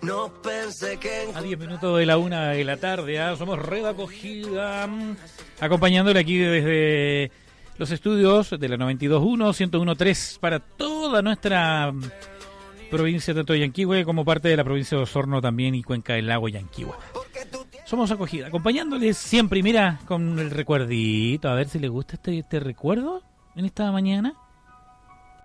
A 10 minutos de la 1 de la tarde, somos Red Acogida, acompañándole aquí desde los estudios de la 92.1, 101.3 para toda nuestra provincia, tanto de Yanquihue como parte de la provincia de Osorno también y Cuenca del Lago Yanquihue. Somos Acogida, acompañándoles siempre, y mira, con el recuerdito, a ver si les gusta este recuerdo en esta mañana.